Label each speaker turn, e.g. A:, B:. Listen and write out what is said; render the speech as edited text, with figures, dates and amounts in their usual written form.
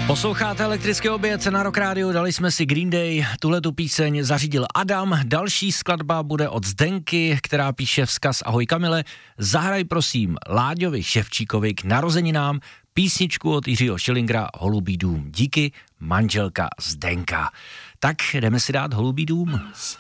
A: Posloucháte Elektrický oběd na Rock Radio, dali jsme si Green Day, tuhletu píseň zařídil Adam, další skladba bude od Zdenky, která píše vzkaz: Ahoj Kamile, zahraj prosím Láďovi Ševčíkovi k narozeninám písničku od Jiřího Schillingera Holubý dům. Díky, manželka Zdenka. Tak jdeme si dát Holubý dům.